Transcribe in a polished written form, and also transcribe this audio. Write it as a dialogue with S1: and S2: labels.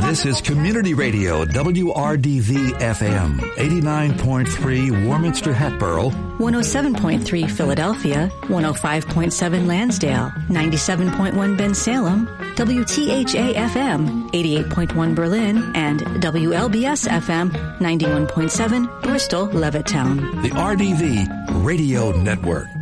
S1: This is Community Radio, WRDV-FM, 89.3 Warminster Hatboro,
S2: 107.3 Philadelphia, 105.7 Lansdale, 97.1 Bensalem, WTHA-FM, 88.1 Berlin, and WLBS-FM, 91.7 Bristol, Levittown.
S1: the RDV Radio Network.